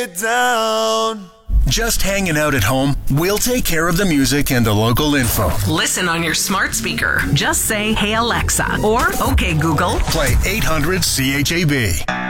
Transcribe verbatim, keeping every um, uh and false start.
Down. Just hanging out at home? We'll take care of the music and the local info. Listen on your smart speaker. Just say, "Hey Alexa," or "Okay Google." Play eight hundred C H A B.